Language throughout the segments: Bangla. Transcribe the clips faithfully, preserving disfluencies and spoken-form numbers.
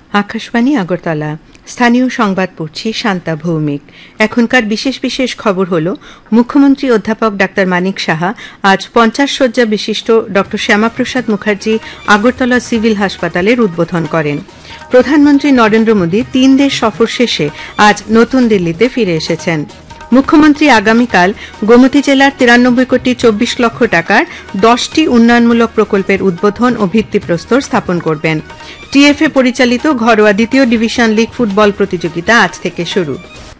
আকাশবাণী আগরতলা। স্থানীয় সংবাদ পড়ছি শান্তা ভৌমিক। এখনকার বিশেষ বিশেষ খবর হল, মুখ্যমন্ত্রী অধ্যাপক ডাক্তার মানিক সাহা আজ পঞ্চাশ শয্যা বিশিষ্ট ডক্টর শ্যামাপ্রসাদ মুখার্জি আগরতলা সিভিল হাসপাতালের উদ্বোধন করেন। প্রধানমন্ত্রী নরেন্দ্র মোদী তিন দেশ সফর শেষে আজ নতুন দিল্লিতে ফিরে এসেছেন। মুখ্যমন্ত্রী আগামীকাল গোমতী জেলার তিরানব্বই কোটি চব্বিশ লক্ষ টাকার দশটি উন্নয়নমূলক প্রকল্পের উদ্বোধন ও ভিত্তিপ্রস্তর স্থাপন করবেন। টিএফএ পরিচালিত ঘরোয়া দ্বিতীয় ডিভিশন লীগ ফুটবল প্রতিযোগিতা আজ থেকে শুরু।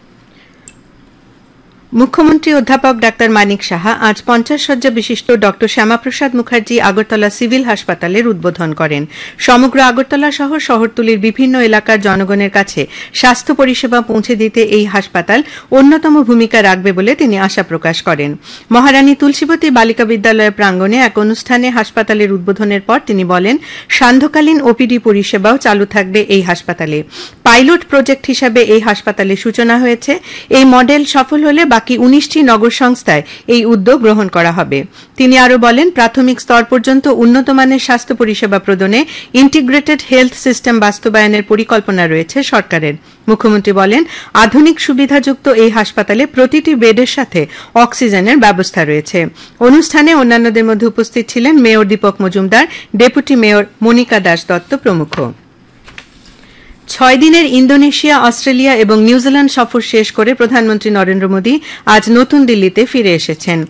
মুখ্যমন্ত্রী অধ্যাপক ডাক্তার মানিক সাহা আজ পঞ্চাশ শয্যা বিশিষ্ট ডক্টর শ্যামাপ্রসাদ মুখার্জি আগরতলা সিভিল হাসপাতালের উদ্বোধন করেন। সমগ্র আগরতলা সহ শহরতলির বিভিন্ন এলাকার জনগণের কাছে স্বাস্থ্য পরিষেবা পৌঁছে দিতে এই হাসপাতাল অন্যতম ভূমিকা রাখবে বলে তিনি আশা প্রকাশ করেন। মহারানী তুলসীবতী বালিকা বিদ্যালয় প্রাঙ্গণে এক অনুষ্ঠানে হাসপাতালের উদ্বোধনের পর তিনি বলেন, সান্ধ্যকালীন ওপিডি পরিষেবাও চালু থাকবে এই হাসপাতালে। পাইলট প্রজেক্ট হিসাবে এই হাসপাতালের সূচনা হয়েছে। এই মডেল সফল হলে বাকি উনিশটি নগর সংস্থায় এই উদ্যোগ গ্রহণ করা হবে। তিনি আরও বলেন, প্রাথমিক স্তর পর্যন্ত উন্নতমানের স্বাস্থ্য পরিষেবা প্রদানে ইন্টিগ্রেটেড হেলথ সিস্টেম বাস্তবায়নের পরিকল্পনা রয়েছে সরকারের। মুখ্যমন্ত্রী বলেন, আধুনিক সুবিধাযুক্ত এই হাসপাতালে প্রতিটি বেডের সাথে অক্সিজেনের ব্যবস্থা রয়েছে। অনুষ্ঠানে অন্যান্যদের মধ্যে উপস্থিত ছিলেন mayor Dipak Majumdar, deputy mayor Monika Das Dutta প্রমুখ। ছয় দিনের ইন্দোনেশিয়া, অস্ট্রেলিয়া এবং নিউজিল্যান্ড সফর শেষ করে প্রধানমন্ত্রী নরেন্দ্র মোদী আজ নতুন দিল্লিতে ফিরে এসেছেন।